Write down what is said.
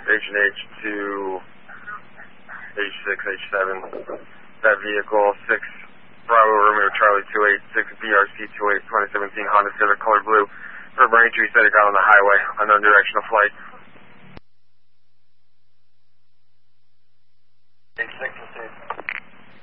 Agent H to H6, H7. That vehicle, 6 Bravo Romeo Charlie 286 BRC 28 2017 Honda Civic color blue. For Braintree, said it got on the highway on non-directional flight.